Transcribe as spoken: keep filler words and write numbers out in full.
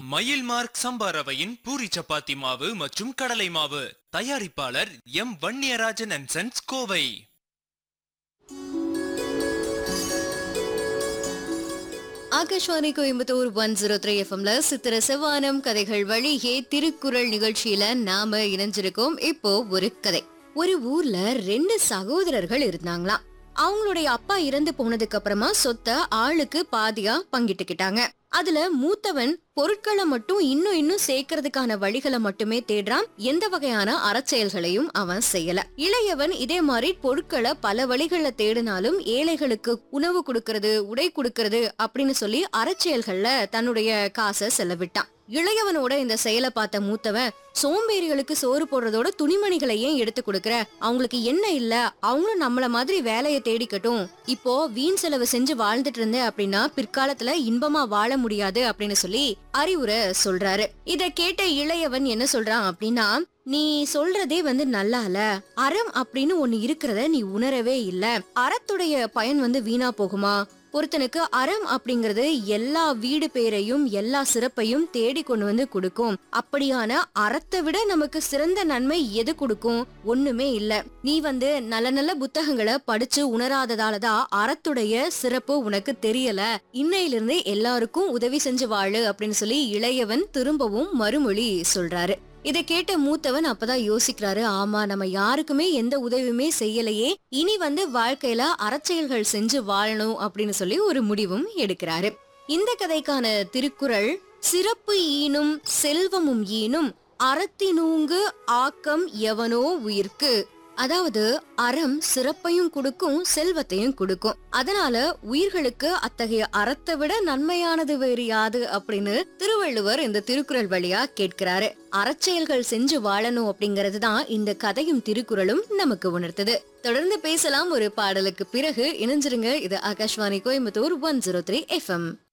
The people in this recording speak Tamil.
மயில் மார்க் சம்பா ரவையின் பூரி சப்பாத்தி மாவு மற்றும் கடலை மாவு. தயாரிப்பாளர் M Vanniyarajan and sons, Kovai. Akashvani Coimbatore one zero three எஃப்எம்ல சித்திர செவ்வானம் கதைகள் வழியே திருக்குறள் நிகழ்ச்சியில நாம இணைஞ்சிருக்கோம். இப்போ ஒரு கதை. ஒரு ஊர்ல ரெண்டு சகோதரர்கள் இருந்தாங்களாம். அவங்களுடைய அப்பா இறந்து போனதுக்கு அப்புறமா சொத்தை ஆளுக்கு பாதியா பங்கிட்டுக்கிட்டாங்க. அதுல மூத்தவன் பொருட்களை மட்டும் இன்னும் இன்னும் சேர்க்கறதுக்கான வழிகளை மட்டுமே தேடுறான். எந்த வகையான அறச்செயல்களையும் அவன் செய்யல. இளையவன் இதே மாதிரி பொருட்களை பல வழிகள்ல தேடினாலும் ஏழைகளுக்கு உணவு கொடுக்கறது, உடை கொடுக்கறது அப்படின்னு சொல்லி அறச்செயல்கள்ல தன்னுடைய காசை செலவிட்டான். இளையவனோட இந்த செயலை பார்த்த மூத்தவன், சோம்பேறிகளுக்கு சோறு போடுறதோட துணிமணிகளை ஏன் எடுத்து கொடுக்கற, அவங்களுக்கு என்ன இல்ல, அவங்களும் நம்மள மாதிரி வேலையை தேடிக்கட்டும், இப்போ வீண் செலவு செஞ்சு வாழ்ந்துட்டு இருந்தேன் அப்படின்னா பிற்காலத்துல இன்பமா வாழ முடியாது அப்படின்னு சொல்லி அறிவுரை சொல்றாரு. இத கேட்ட இளையவன் என்ன சொல்றான் அப்படின்னா, நீ சொல்றதே வந்து நல்லால, அறம் அப்படின்னு ஒண்ணு இருக்கிறத நீ உணரவே இல்ல. அறத்துடைய பயன் வந்து வீணா போகுமா? ஒருத்தனுக்கு அறம் அப்படிங்கறது எல்லா வீடு பேரையும் எல்லா சிறப்பையும் தேடி கொண்டு வந்து கொடுக்கும். அப்படியான அறத்தை விட நமக்கு சிறந்த நன்மை எது கொடுக்கும்? ஒண்ணுமே இல்ல. நீ வந்து நல்ல நல்ல புத்தகங்களை படிச்சு உணராததாலதான் அறத்துடைய சிறப்பு உனக்கு தெரியல. இன்னையிலிருந்து எல்லாருக்கும் உதவி செஞ்சு வாழு அப்படின்னு சொல்லி இளையவன் திரும்பவும் மறுமொழி சொல்றாரு. இதை கேட்ட மூத்தவன் அப்பதான் யோசிக்கிறாரு, ஆமா, நம்ம யாருக்குமே எந்த உதவியுமே செய்யலையே, இனி வந்து வாழ்க்கையில அறச்செயல்கள் செஞ்சு வாழணும் அப்படின்னு சொல்லி ஒரு முடிவும் எடுக்கிறாரு. இந்த கதைக்கான திருக்குறள், சிறப்பு ஈனும் செல்வமும் ஈனும் அறத்தினூங்கு ஆக்கம் எவனோ உயிர்க்கு. அதாவது அறம் சிறப்பையும் கொடுக்கும், செல்வத்தையும் கொடுக்கும். அதனால உயிர்களுக்கு அத்தகைய அறத்தை விட நன்மையானது வேறு யாது அப்படின்னு திருவள்ளுவர் இந்த திருக்குறள் வழியா கேட்கிறாரு. அறச்செயல்கள் செஞ்சு வாழணும் அப்படிங்கறது தான் இந்த கதையும் திருக்குறளும் நமக்கு உணர்த்துது. தொடர்ந்து பேசலாம் ஒரு பாடலுக்கு பிறகு. இணைஞ்சிருங்க. இது Akashvani Coimbatore one zero three FM.